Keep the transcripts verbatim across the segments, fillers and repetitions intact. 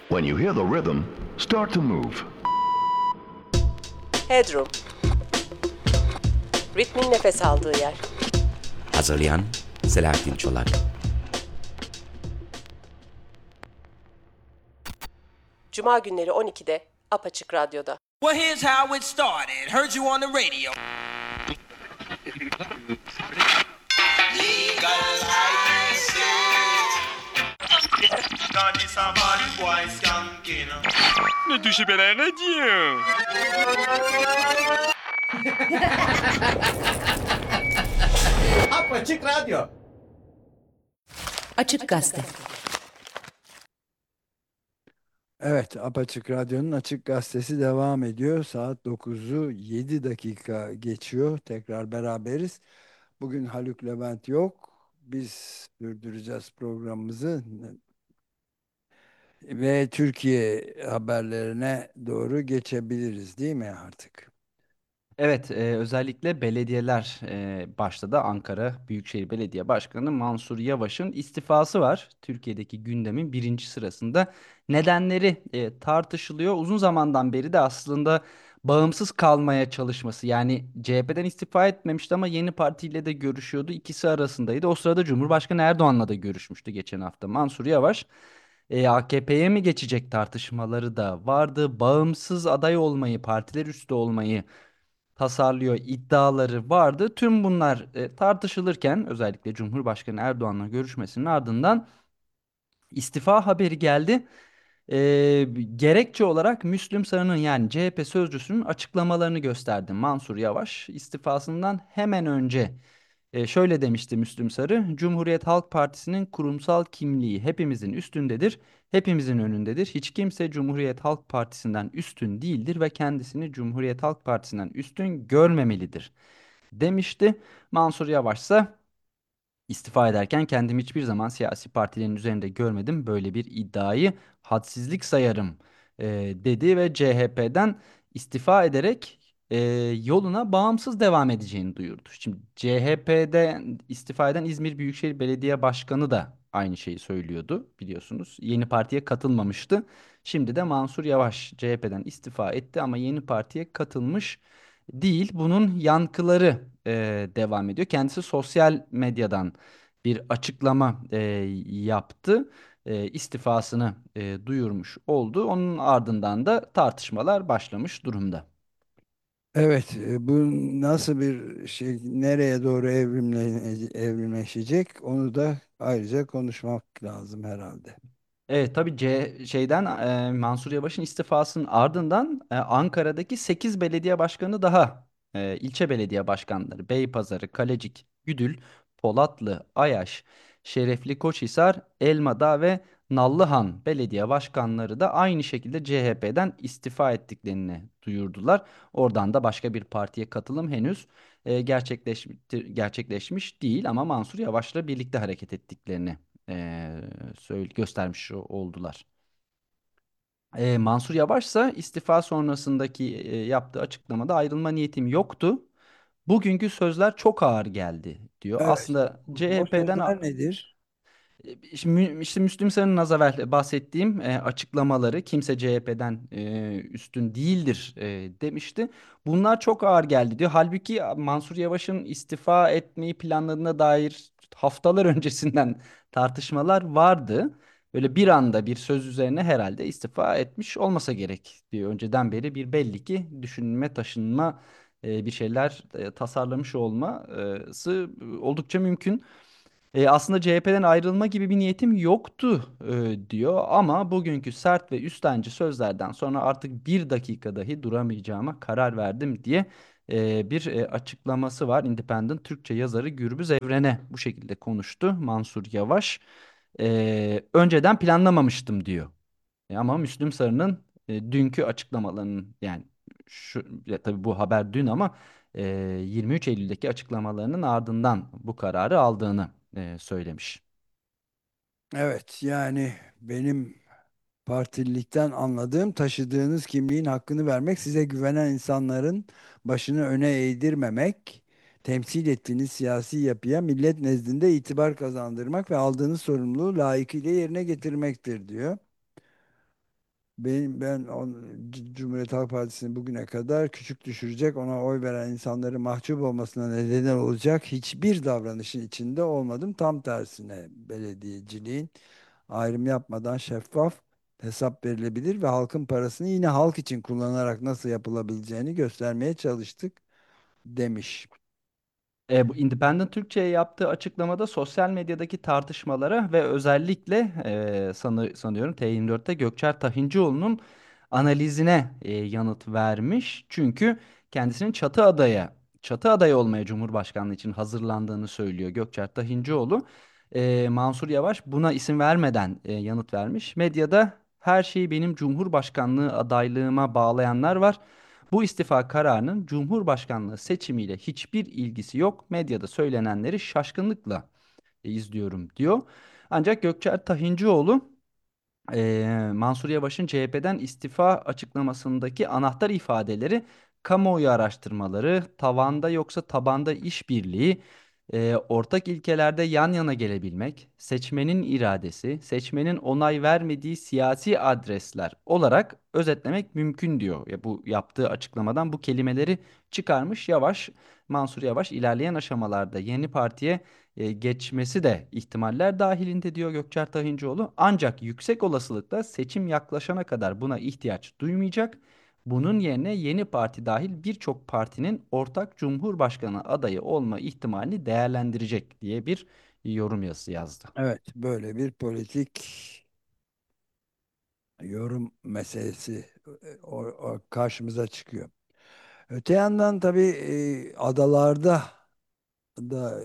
When you hear the rhythm, start to move. Headroom. Ritmin nefes aldığı yer. Hazırlayan Selahattin Çolak. Cuma günleri on ikide Apaçık Radyo'da. Well, here's how it started. Heard you on the radio. Ne touchez pas la radio. Apaçık Radyo. Açık Gazete. Evet, Apaçık Radyo'nun Açık Gazetesi devam ediyor. Saat dokuzu yedi dakika geçiyor. Tekrar beraberiz. Bugün Haluk Levent yok. Biz sürdüreceğiz programımızı ve Türkiye haberlerine doğru geçebiliriz, değil mi artık? Evet, e, özellikle belediyeler e, başta da Ankara Büyükşehir Belediye Başkanı Mansur Yavaş'ın istifası var. Türkiye'deki gündemin birinci sırasında. Nedenleri e, tartışılıyor. Uzun zamandan beri de aslında bağımsız kalmaya çalışması. Yani C H P'den istifa etmemişti ama yeni partiyle de görüşüyordu. İkisi arasındaydı. O sırada Cumhurbaşkanı Erdoğan'la da görüşmüştü geçen hafta Mansur Yavaş. E, A K P'ye mi geçecek tartışmaları da vardı. Bağımsız aday olmayı, partiler üstü olmayı tasarlıyor iddiaları vardı. Tüm bunlar e, tartışılırken özellikle Cumhurbaşkanı Erdoğan'la görüşmesinin ardından istifa haberi geldi. E, Gerekçe olarak Müslüm Sarı'nın yani C H P sözcüsünün açıklamalarını gösterdi Mansur Yavaş. İstifasından hemen önce e, şöyle demişti Müslüm Sarı: Cumhuriyet Halk Partisi'nin kurumsal kimliği hepimizin üstündedir, hepimizin önündedir. Hiç kimse Cumhuriyet Halk Partisi'nden üstün değildir ve kendisini Cumhuriyet Halk Partisi'nden üstün görmemelidir demişti. Mansur Yavaş ise İstifa ederken kendimi hiçbir zaman siyasi partilerin üzerinde görmedim. Böyle bir iddiayı hadsizlik sayarım e, dedi ve C H P'den istifa ederek e, yoluna bağımsız devam edeceğini duyurdu. Şimdi C H P'den istifa eden İzmir Büyükşehir Belediye Başkanı da aynı şeyi söylüyordu biliyorsunuz. Yeni partiye katılmamıştı. Şimdi de Mansur Yavaş C H P'den istifa etti ama yeni partiye katılmış değil. Bunun yankıları e, devam ediyor. Kendisi sosyal medyadan bir açıklama e, yaptı. E, istifasını e, duyurmuş oldu. Onun ardından da tartışmalar başlamış durumda. Evet, e, bu nasıl bir şey, nereye doğru evrimle, evrimleşecek onu da ayrıca konuşmak lazım herhalde. Evet tabii C şeyden e, Mansur Yavaş'ın istifasının ardından e, Ankara'daki sekiz belediye başkanı daha e, ilçe belediye başkanları Beypazarı, Kalecik, Güdül, Polatlı, Ayaş, Şerefli Koçhisar, Elmadağ ve Nallıhan belediye başkanları da aynı şekilde C H P'den istifa ettiklerini duyurdular. Oradan da başka bir partiye katılım henüz e, gerçekleş, gerçekleşmiş değil ama Mansur Yavaş'la birlikte hareket ettiklerini eee söyle, göstermiş oldular. Eee, Mansur Yavaş ise istifa sonrasındaki eee, yaptığı açıklamada ayrılma niyetim yoktu. Bugünkü sözler çok ağır geldi diyor. Evet, Aslında o C H P'den sözler nedir? e, Şimdi, işte Müslüm Sarı'nın az evvel bahsettiğim e, açıklamaları kimse C H P'den e, üstün değildir e, demişti. Bunlar çok ağır geldi diyor. Halbuki Mansur Yavaş'ın istifa etmeyi planladığına dair haftalar öncesinden tartışmalar vardı. Böyle bir anda bir söz üzerine herhalde istifa etmiş olmasa gerek diyor. Önceden beri bir belli ki düşünme taşınma e, bir şeyler e, tasarlamış olması e, oldukça mümkün. E, aslında C H P'den ayrılma gibi bir niyetim yoktu e, diyor ama bugünkü sert ve üstenci sözlerden sonra artık bir dakika dahi duramayacağıma karar verdim diye e, bir e, açıklaması var. Independent Türkçe yazarı Gürbüz Evren'e bu şekilde konuştu Mansur Yavaş. E, önceden planlamamıştım diyor. E, ama Müslüm Sarı'nın e, dünkü açıklamalarının yani şu ya tabii bu haber dün ama e, yirmi üç Eylül'deki açıklamalarının ardından bu kararı aldığını e, söylemiş. Evet, yani benim partililikten anladığım, taşıdığınız kimliğin hakkını vermek, size güvenen insanların başını öne eğdirmemek, temsil ettiğiniz siyasi yapıya millet nezdinde itibar kazandırmak ve aldığınız sorumluluğu layıkıyla yerine getirmektir diyor. benim ben on, C- Cumhuriyet Halk Partisi'ni bugüne kadar küçük düşürecek, ona oy veren insanların mahcup olmasına neden olacak hiçbir davranışın içinde olmadım. Tam tersine belediyeciliğin ayrım yapmadan şeffaf, hesap verilebilir ve halkın parasını yine halk için kullanarak nasıl yapılabileceğini göstermeye çalıştık demiş. E, bu Independent Türkçe'ye yaptığı açıklamada sosyal medyadaki tartışmalara ve özellikle e, sanı- sanıyorum T yirmi dörtte Gökçer Tahincioğlu'nun analizine e, yanıt vermiş. Çünkü kendisinin çatı adaya, çatı adayı olmaya Cumhurbaşkanlığı için hazırlandığını söylüyor Gökçer Tahincioğlu. E, Mansur Yavaş buna isim vermeden e, yanıt vermiş. Medyada her şeyi benim Cumhurbaşkanlığı adaylığıma bağlayanlar var. Bu istifa kararının Cumhurbaşkanlığı seçimiyle hiçbir ilgisi yok. Medyada söylenenleri şaşkınlıkla izliyorum diyor. Ancak Gökçer Tahincioğlu eee, Mansur Yavaş'ın C H P'den istifa açıklamasındaki anahtar ifadeleri kamuoyu araştırmaları, tavanda yoksa tabanda işbirliği, eee, ortak ilkelerde yan yana gelebilmek, seçmenin iradesi, seçmenin onay vermediği siyasi adresler olarak özetlemek mümkün diyor. Ya bu yaptığı açıklamadan bu kelimeleri çıkarmış. Yavaş, Mansur Yavaş ilerleyen aşamalarda yeni partiye e, geçmesi de ihtimaller dahilinde diyor Gökçer Tahincioğlu. Ancak yüksek olasılıkla seçim yaklaşana kadar buna ihtiyaç duymayacak. Bunun yerine yeni parti dahil birçok partinin ortak cumhurbaşkanı adayı olma ihtimalini değerlendirecek diye bir yorum yazısı yazdı. Evet, böyle bir politik yorum meselesi e, o, o karşımıza çıkıyor. Öte yandan tabii e, adalarda da,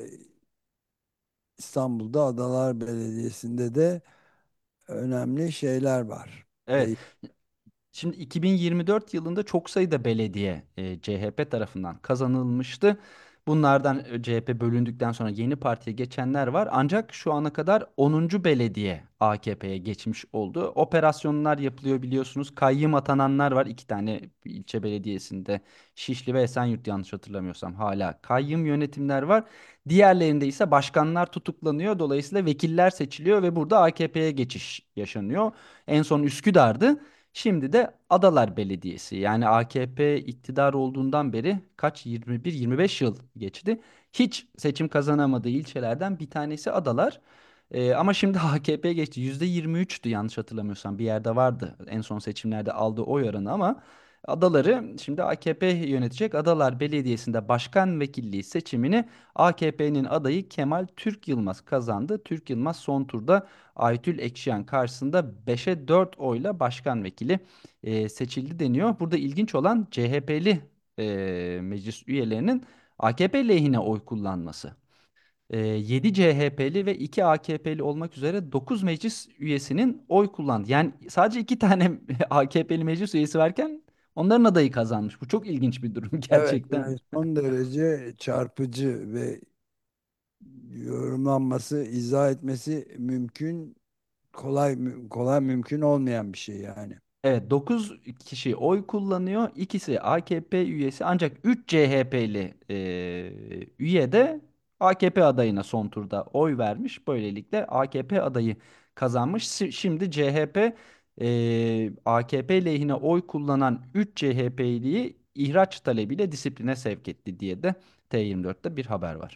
İstanbul'da Adalar Belediyesi'nde de önemli şeyler var. Evet. Değil. Şimdi iki bin yirmi dört yılında çok sayıda belediye e, C H P tarafından kazanılmıştı. Bunlardan e, C H P bölündükten sonra yeni partiye geçenler var. Ancak şu ana kadar onuncu belediye A K P'ye geçmiş oldu. Operasyonlar yapılıyor biliyorsunuz. Kayyım atananlar var. İki tane ilçe belediyesinde Şişli ve Esenyurt yanlış hatırlamıyorsam hala kayyım yönetimler var. Diğerlerinde ise başkanlar tutuklanıyor. Dolayısıyla vekiller seçiliyor ve burada A K P'ye geçiş yaşanıyor. En son Üsküdar'dı. Şimdi de Adalar Belediyesi yani A K P iktidar olduğundan beri kaç yirmi bir yirmi beş yıl geçti. Hiç seçim kazanamadığı ilçelerden bir tanesi Adalar. Ee, ama şimdi A K P'ye geçti. yüzde yirmi üçtü yanlış hatırlamıyorsam bir yerde vardı en son seçimlerde aldığı oy oranı ama Adaları şimdi A K P yönetecek. Adalar Belediyesi'nde başkan vekilliği seçimini A K P'nin adayı Kemal Türk Yılmaz kazandı. Türk Yılmaz son turda Aytül Ekşiyan karşısında beşe dört oyla başkan vekili e, seçildi deniyor. Burada ilginç olan C H P'li e, meclis üyelerinin A K P lehine oy kullanması. E, yedi C H P'li ve iki A K P'li olmak üzere dokuz meclis üyesinin oy kullandı. Yani sadece iki tane A K P'li meclis üyesi varken onların adayı kazanmış. Bu çok ilginç bir durum Evet, gerçekten. yani son derece çarpıcı ve yorumlanması, izah etmesi mümkün, kolay mü- kolay mümkün olmayan bir şey yani. Evet, dokuz kişi oy kullanıyor. İkisi A K P üyesi ancak üç C H P'li e, üye de A K P adayına son turda oy vermiş. Böylelikle A K P adayı kazanmış. Si- Şimdi C H P e, A K P lehine oy kullanan üç C H P'liyi ihraç talebiyle disipline sevk etti diye de T yirmi dörtte bir haber var.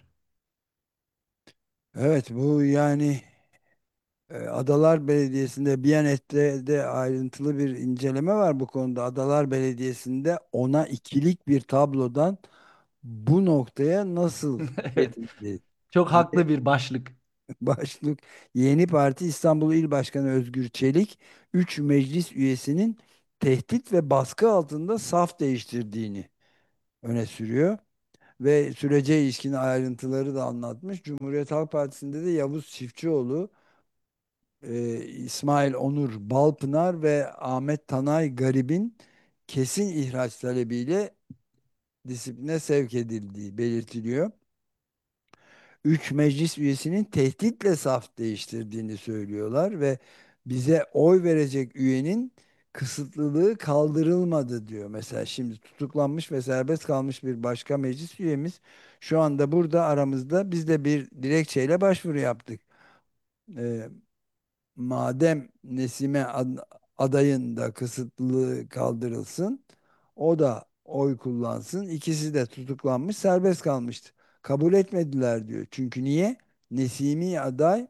Evet, bu yani e, Adalar Belediyesi'nde Biyanet'te de ayrıntılı bir inceleme var bu konuda. Adalar Belediyesi'nde ona ikilik bir tablodan bu noktaya nasıl Evet, gelindi çok diye haklı bir başlık. başlık. Yeni Parti İstanbul İl Başkanı Özgür Çelik, üç meclis üyesinin tehdit ve baskı altında saf değiştirdiğini öne sürüyor. Ve sürece ilişkin ayrıntıları da anlatmış. Cumhuriyet Halk Partisi'nde de Yavuz Çiftçioğlu, e, İsmail Onur Balpınar ve Ahmet Tanay Garib'in kesin ihraç talebiyle disipline sevk edildiği belirtiliyor. Üç meclis üyesinin tehditle saf değiştirdiğini söylüyorlar ve bize oy verecek üyenin kısıtlılığı kaldırılmadı diyor. Mesela şimdi tutuklanmış ve serbest kalmış bir başka meclis üyemiz şu anda burada aramızda, biz de bir dilekçeyle başvuru yaptık. Ee, madem Nesime ad- adayın da kısıtlılığı kaldırılsın. O da oy kullansın. İkisi de tutuklanmış, serbest kalmıştı. Kabul etmediler diyor. Çünkü niye? Nesimi aday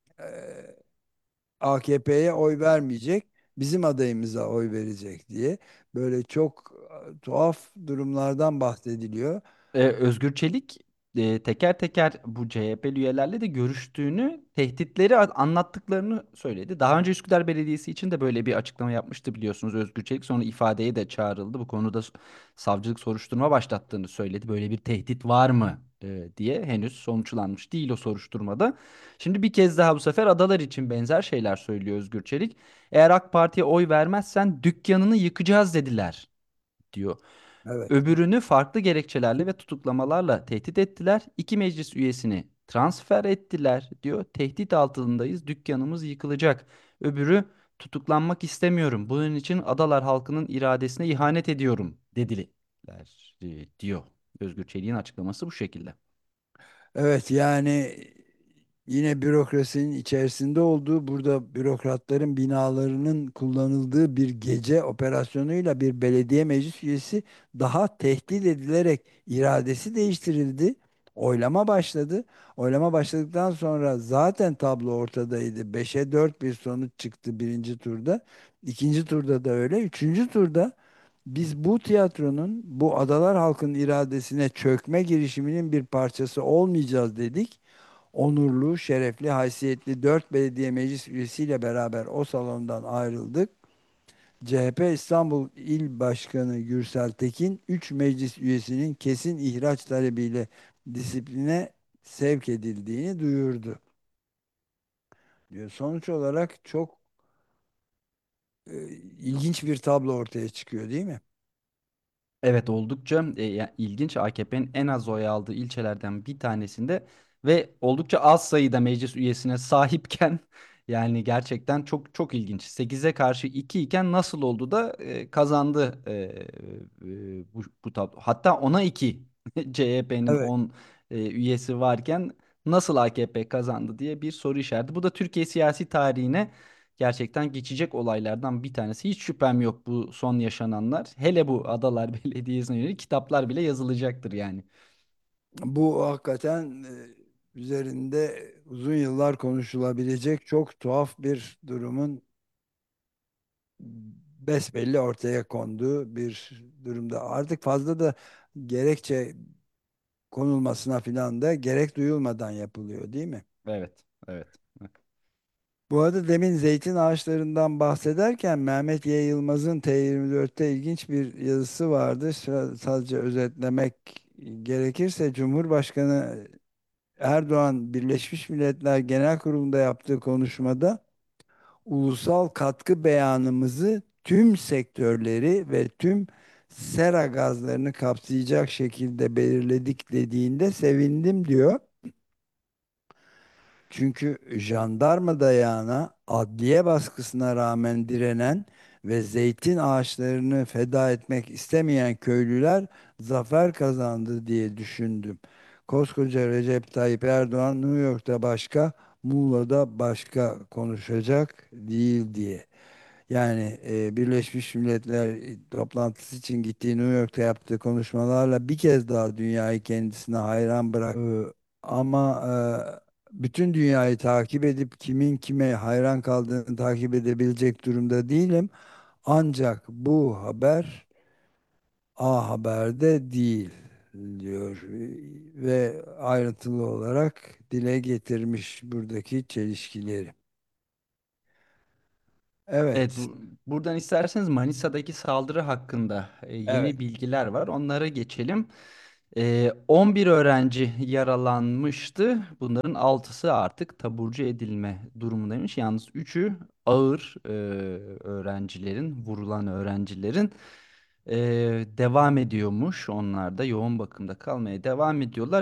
A K P'ye oy vermeyecek, bizim adayımıza oy verecek diye böyle çok e, tuhaf durumlardan bahsediliyor. Ee, Özgür Çelik e, teker teker bu C H P'li üyelerle de görüştüğünü, tehditleri a- anlattıklarını söyledi. Daha önce Üsküdar Belediyesi için de böyle bir açıklama yapmıştı biliyorsunuz Özgür Çelik. Sonra ifadeye de çağrıldı. Bu konuda s- savcılık soruşturma başlattığını söyledi. Böyle bir tehdit var mı e, diye henüz sonuçlanmış değil o soruşturmada. Şimdi bir kez daha bu sefer adalar için benzer şeyler söylüyor Özgür Çelik. Eğer AK Parti'ye oy vermezsen dükkanını yıkacağız dediler diyor. Evet. Öbürünü farklı gerekçelerle ve tutuklamalarla tehdit ettiler. İki meclis üyesini transfer ettiler diyor. Tehdit altındayız. Dükkanımız yıkılacak. Öbürü tutuklanmak istemiyorum. Bunun için adalar halkının iradesine ihanet ediyorum dediler e, diyor. Özgür Çelik'in açıklaması bu şekilde. Evet, yani yine bürokrasinin içerisinde olduğu, burada bürokratların binalarının kullanıldığı bir gece operasyonuyla bir belediye meclis üyesi daha tehdit edilerek iradesi değiştirildi. Oylama başladı. Oylama başladıktan sonra zaten tablo ortadaydı. Beşe dört bir sonuç çıktı birinci turda. İkinci turda da öyle. Üçüncü turda biz bu tiyatronun, bu adalar halkın iradesine çökme girişiminin bir parçası olmayacağız dedik. Onurlu, şerefli, haysiyetli dört belediye meclis üyesiyle beraber o salondan ayrıldık. C H P İstanbul İl Başkanı Gürsel Tekin, üç meclis üyesinin kesin ihraç talebiyle disipline sevk edildiğini duyurdu. Diyor. Sonuç olarak çok e, ilginç bir tablo ortaya çıkıyor, değil mi? Evet oldukça e, ya- ilginç A K P'nin en az oy aldığı ilçelerden bir tanesinde ve oldukça az sayıda meclis üyesine sahipken yani gerçekten çok çok ilginç. sekize karşı iki iken nasıl oldu da e, kazandı e, e, bu, bu tablo. Hatta ona iki C H P'nin Evet. on e, üyesi varken nasıl A K P kazandı diye bir soru işareti. Bu da Türkiye siyasi tarihine gerçekten geçecek olaylardan bir tanesi. Hiç şüphem yok bu son yaşananlar. Hele bu Adalar Belediyesi'ne yönelik kitaplar bile yazılacaktır yani. Bu hakikaten e, üzerinde uzun yıllar konuşulabilecek çok tuhaf bir durumun besbelli ortaya konduğu bir durumda. Artık fazla da gerekçe konulmasına filan da gerek duyulmadan yapılıyor, değil mi? Evet, evet. Bu arada demin zeytin ağaçlarından bahsederken Mehmet Y. Yılmaz'ın T yirmi dörtte ilginç bir yazısı vardı. Sa- Sadece özetlemek gerekirse Cumhurbaşkanı Erdoğan Birleşmiş Milletler Genel Kurulu'nda yaptığı konuşmada ulusal katkı beyanımızı tüm sektörleri ve tüm sera gazlarını kapsayacak şekilde belirledik dediğinde sevindim diyor. Çünkü jandarma dayağına, adliye baskısına rağmen direnen ve zeytin ağaçlarını feda etmek istemeyen köylüler zafer kazandı diye düşündüm. Koskoca Recep Tayyip Erdoğan New York'ta başka, Muğla'da başka konuşacak değil diye. Yani e, Birleşmiş Milletler toplantısı için gittiği New York'ta yaptığı konuşmalarla bir kez daha dünyayı kendisine hayran bırak. E, ama e, bütün dünyayı takip edip kimin kime hayran kaldığını takip edebilecek durumda değilim. Ancak bu haber A Haber'de değil diyor ve ayrıntılı olarak dile getirmiş buradaki çelişkileri. Evet, Evet, bu, buradan isterseniz Manisa'daki saldırı hakkında e, evet. yeni bilgiler var. Onlara geçelim. E, on bir öğrenci yaralanmıştı. Bunların altısı artık taburcu edilme durumundaymış. Yalnız üçü ağır e, öğrencilerin, vurulan öğrencilerin e, devam ediyormuş. Onlar da yoğun bakımda kalmaya devam ediyorlar.